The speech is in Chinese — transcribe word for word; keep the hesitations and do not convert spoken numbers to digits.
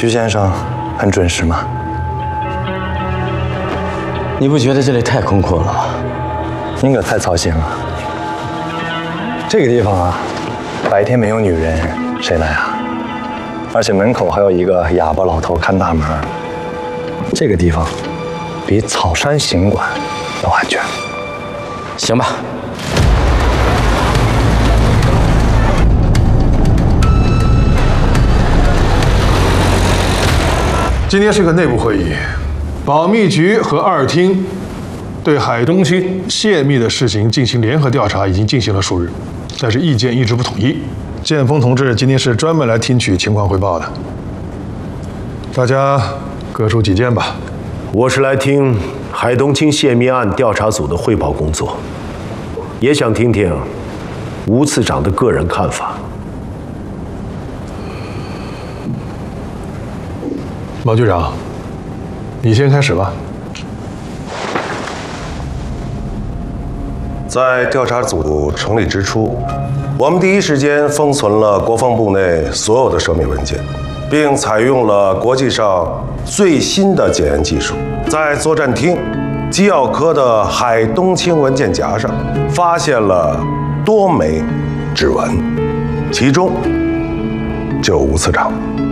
徐先生很准时吗？ 你不觉得这里太空阔了吗？ 您可太操心了。这个地方啊，白天没有女人，谁来啊？而且门口还有一个哑巴老头看大门。这个地方比草山行馆要安全。 行吧。 今天是个内部会议，保密局和二厅对海东区泄密的事情进行联合调查，已经进行了数日，但是意见一直不统一。建峰同志今天是专门来听取情况汇报的，大家各抒己见吧。 我是来听海东青泄密案调查组的汇报工作，也想听听吴次长的个人看法。 毛局长，你先开始吧。 在调查组成立之初，我们第一时间封存了国防部内所有的涉密文件，并采用了国际上最新的检验技术，在作战厅机要科的海东青文件夹上发现了多枚指纹，其中就有吴次长。